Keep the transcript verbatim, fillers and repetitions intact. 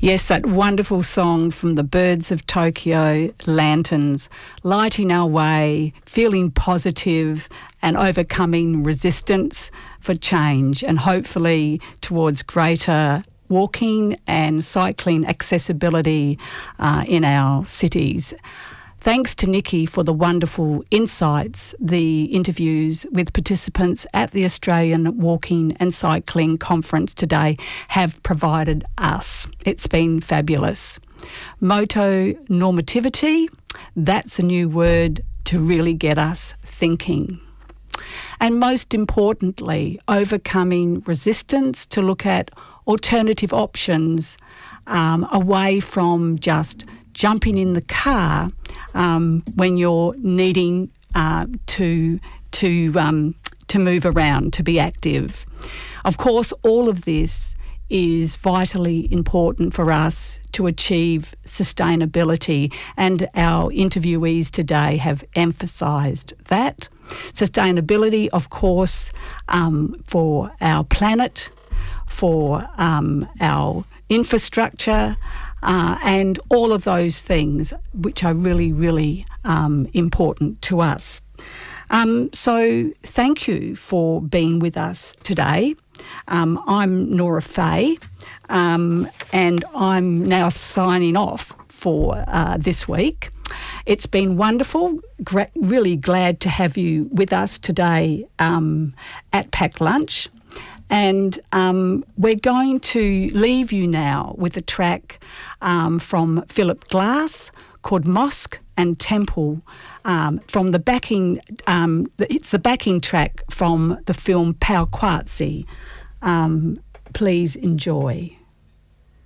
Yes, that wonderful song from the Birds of Tokyo, Lanterns, lighting our way, feeling positive and overcoming resistance for change and hopefully towards greater walking and cycling accessibility uh, in our cities. Thanks to Nikki for the wonderful insights the interviews with participants at the Australian Walking and Cycling Conference today have provided us. It's been fabulous. Moto normativity, that's a new word to really get us thinking. And most importantly, overcoming resistance to look at alternative options um, away from just jumping in the car um, when you're needing uh, to to um, to move around, to be active. Of course, all of this is vitally important for us to achieve sustainability, and our interviewees today have emphasised that. Sustainability, of course, um, for our planet, for um, our infrastructure, Uh, and all of those things which are really, really um, important to us. Um, so thank you for being with us today. Um, I'm Nora Fay, um, and I'm now signing off for uh, this week. It's been wonderful, gra- really glad to have you with us today um, at Pack Lunch. And um, we're going to leave you now with a track um, from Philip Glass called Mosque and Temple um, from the backing, um, it's the backing track from the film Pau Quatsi. Um, please enjoy.